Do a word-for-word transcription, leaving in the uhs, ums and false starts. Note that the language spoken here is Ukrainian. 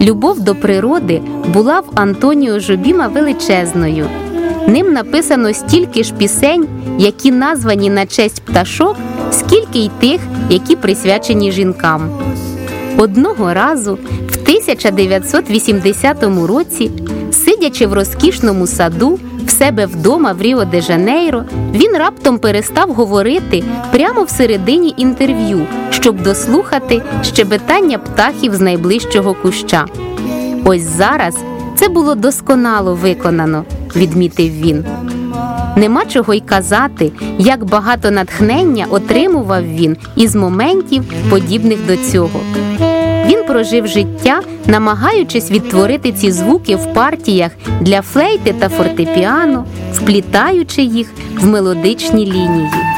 Любов до природи була в Антоніо Жобіма величезною. Ним написано стільки ж пісень, які названі на честь пташок, скільки й тих, які присвячені жінкам. Одного разу, в тисяча дев'ятсот вісімдесятому році, сидячи в розкішному саду в себе вдома в Ріо-де-Жанейро, він раптом перестав говорити прямо всередині інтерв'ю, щоб дослухати щебетання птахів з найближчого куща. Ось зараз це було досконало виконано, відмітив він. Нема чого й казати, як багато натхнення отримував він із моментів, подібних до цього. Він прожив життя, намагаючись відтворити ці звуки в партіях для флейти та фортепіано, вплітаючи їх в мелодичні лінії.